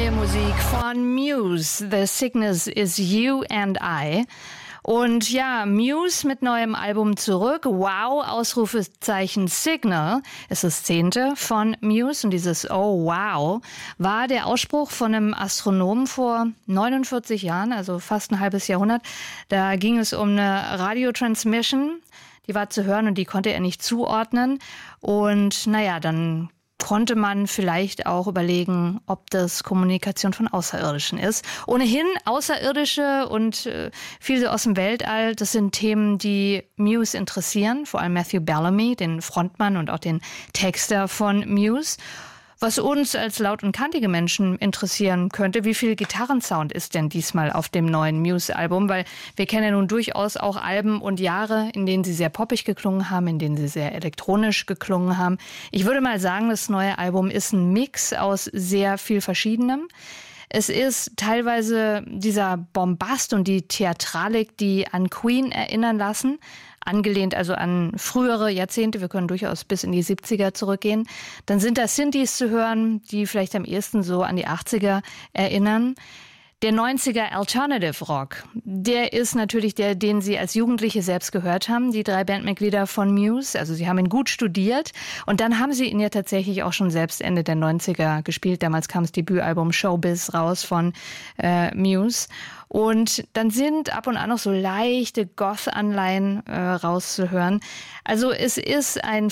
Neue Musik von Muse. The Sickness is You and I. Und ja, Muse mit neuem Album zurück. Wow, Ausrufezeichen Signal ist das 10. von Muse. Und dieses Oh wow war der Ausspruch von einem Astronomen vor 49 Jahren, also fast ein halbes Jahrhundert. Da ging es um eine Radiotransmission, die war zu hören und die konnte er nicht zuordnen. Und naja, dann konnte man vielleicht auch überlegen, ob das Kommunikation von Außerirdischen ist. Ohnehin Außerirdische und viel so aus dem Weltall, das sind Themen, die Muse interessieren, vor allem Matthew Bellamy, den Frontmann und auch den Texter von Muse. Was uns als laut- und kantige Menschen interessieren könnte, wie viel Gitarrensound ist denn diesmal auf dem neuen Muse-Album? Weil wir kennen ja nun durchaus auch Alben und Jahre, in denen sie sehr poppig geklungen haben, in denen sie sehr elektronisch geklungen haben. Ich würde mal sagen, das neue Album ist ein Mix aus sehr viel Verschiedenem. Es ist teilweise dieser Bombast und die Theatralik, die an Queen erinnern lassen, angelehnt also an frühere Jahrzehnte, wir können durchaus bis in die 70er zurückgehen. Dann sind da Synthes zu hören, die vielleicht am ehesten so an die 80er erinnern. Der 90er Alternative Rock, der ist natürlich der, den Sie als Jugendliche selbst gehört haben, die 3 Bandmitglieder von Muse. Also Sie haben ihn gut studiert und dann haben Sie ihn ja tatsächlich auch schon selbst Ende der 90er gespielt. Damals kam das Debütalbum Showbiz raus von Muse. Und dann sind ab und an noch so leichte Goth-Anleihen rauszuhören. Also es ist ein